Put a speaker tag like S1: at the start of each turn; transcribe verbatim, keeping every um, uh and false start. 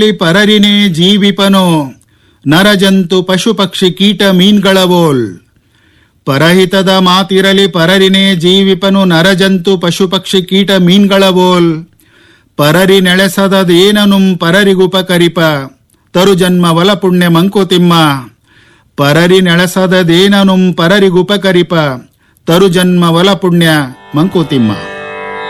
S1: ಪರರಿನೇ ಜೀವಿಪನೋ ನರಜಂತು ಪಶು ಪಕ್ಷಿ ಕೀಟ ಮೀನ್ಗಳವೋಲ್. ಪರಹಿತದ ಮಾತಿರಲಿ ಪರರಿನೇ ಜೀವಿಪನು ನರಜಂತು ಪಶು ಪಕ್ಷಿ ಕೀಟ ಮೀನ್ಗಳವೋಲ್. ಪರರಿ ನೆಳೆಸದದೇನನುಂ ಪರರಿಗುಪಕರಿಪ ತರು ಜನ್ಮ ವಲ ಪುಣ್ಯ ಮಂಕುತಿಮ್ಮ. ಪರರಿ ನೆಳೆಸದದೇನನುಂ ಪರರಿಗುಪಕರಿಪ ತರು ಜನ್ಮ ವಲ ಪುಣ್ಯ ಮಂಕುತಿಮ್ಮ.